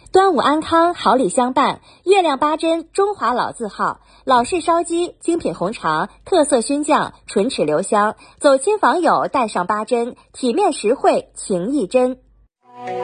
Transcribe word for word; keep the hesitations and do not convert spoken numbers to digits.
端午安康，好礼相伴。月亮八珍，中华老字号，老式烧鸡，精品红肠，特色熏酱，唇齿留香。走亲访友，带上八珍，体面实惠，情意真。